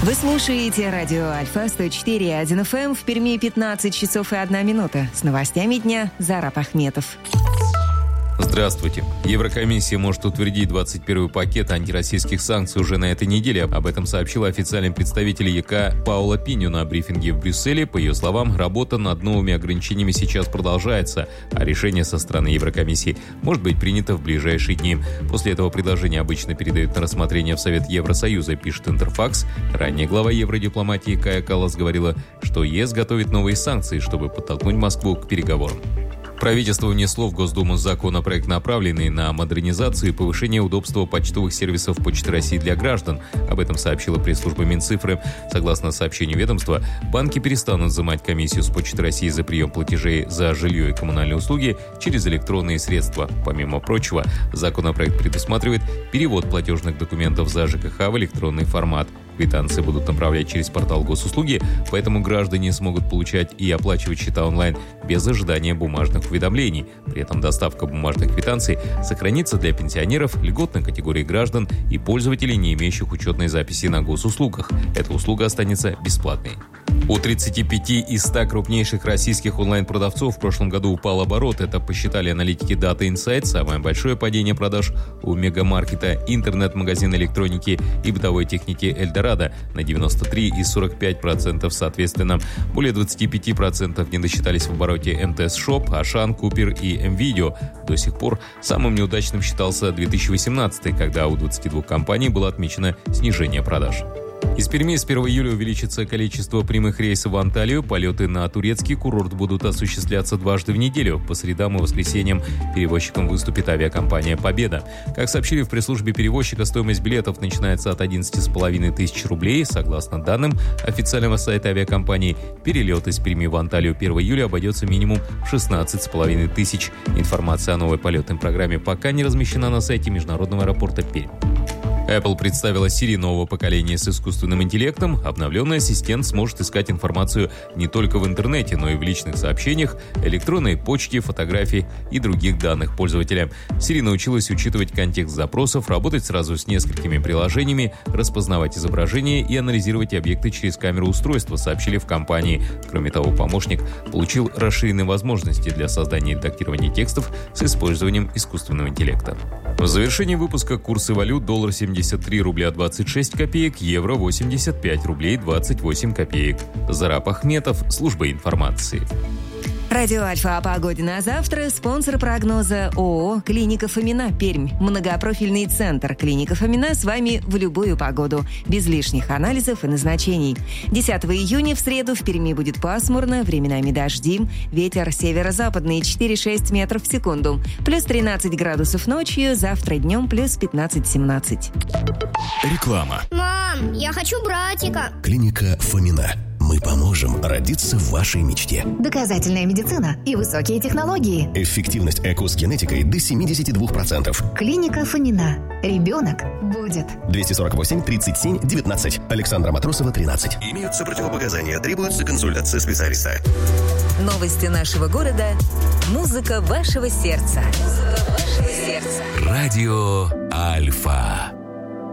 Вы слушаете радио Альфа 104.1 FM, в Перми 15 часов и 1 минута. С новостями дня Зарап Ахметов. Здравствуйте. Еврокомиссия может утвердить 21-й пакет антироссийских санкций уже на этой неделе. Об этом сообщила официальный представитель ЕК Паула Пиньо на брифинге в Брюсселе. По ее словам, работа над новыми ограничениями сейчас продолжается, а решение со стороны Еврокомиссии может быть принято в ближайшие дни. После этого предложение обычно передают на рассмотрение в Совет Евросоюза, пишет Интерфакс. Ранее глава евродипломатии Кая Каллас говорила, что ЕС готовит новые санкции, чтобы подтолкнуть Москву к переговорам. Правительство внесло в Госдуму законопроект, направленный на модернизацию и повышение удобства почтовых сервисов Почты России для граждан. Об этом сообщила пресс-служба Минцифры. Согласно сообщению ведомства, банки перестанут взимать комиссию с Почты России за прием платежей за жилье и коммунальные услуги через электронные средства. Помимо прочего, законопроект предусматривает перевод платежных документов за ЖКХ в электронный формат. Квитанции будут направлять через портал госуслуги, поэтому граждане смогут получать и оплачивать счета онлайн без ожидания бумажных уведомлений. При этом доставка бумажных квитанций сохранится для пенсионеров, льготной категории граждан и пользователей, не имеющих учетной записи на госуслугах. Эта услуга останется бесплатной. У 35 из 100 крупнейших российских онлайн-продавцов в прошлом году упал оборот. Это посчитали аналитики Data Insights. Самое большое падение продаж у мегамаркета, интернет-магазина электроники и бытовой техники Эльдорадо на 93 и 45% соответственно. Более 25% не досчитались в обороте МТС Шоп, Ашан, Купер и МВидео. До сих пор самым неудачным считался 2018, когда у 22 компаний было отмечено снижение продаж. Из Перми с 1 июля увеличится количество прямых рейсов в Анталию. Полеты на турецкий курорт будут осуществляться дважды в неделю. По средам и воскресеньям перевозчиком выступит авиакомпания «Победа». Как сообщили в пресс-службе перевозчика, стоимость билетов начинается от 11,5 тысяч рублей. Согласно данным официального сайта авиакомпании, перелет из Перми в Анталию 1 июля обойдется минимум в 16,5 тысяч. Информация о новой полетной программе пока не размещена на сайте международного аэропорта Пермь. Apple представила Siri нового поколения с искусственным интеллектом. Обновленный ассистент сможет искать информацию не только в интернете, но и в личных сообщениях, электронной почте, фотографии и других данных пользователя. Siri научилась учитывать контекст запросов, работать сразу с несколькими приложениями, распознавать изображения и анализировать объекты через камеру устройства, сообщили в компании. Кроме того, помощник получил расширенные возможности для создания и редактирования текстов с использованием искусственного интеллекта. В завершении выпуска курсы валют: доллар 73 рубля 26 копеек, евро 85 рублей 28 копеек. Зарап Ахметов, служба информации. Радио Альфа о погоде на завтра. Спонсор прогноза ООО «Клиника Фомина», Пермь. Многопрофильный центр «Клиника Фомина» с вами в любую погоду, без лишних анализов и назначений. 10 июня в среду в Перми будет пасмурно, временами дожди, ветер северо-западный 4-6 метров в секунду, плюс 13 градусов ночью, завтра днем плюс 15-17. Реклама. Мам, я хочу братика. Клиника Фомина. Мы поможем родиться в вашей мечте. Доказательная медицина и высокие технологии. Эффективность ЭКО с генетикой до 72%. Клиника Фомина. Ребенок будет. 248 37 19. Александра Матросова, 13. Имеются противопоказания. Требуется консультация специалиста. Новости нашего города. Музыка вашего сердца. Радио Альфа.